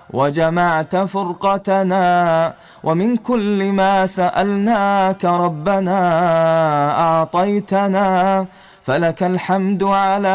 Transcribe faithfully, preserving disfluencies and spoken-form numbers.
وجمعت فرقتنا، ومن كل ما سألناك ربنا أعطيتنا، فلك الحمد على